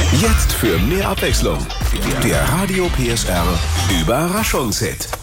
Jetzt für mehr Abwechslung. Der Radio PSR Überraschungshit.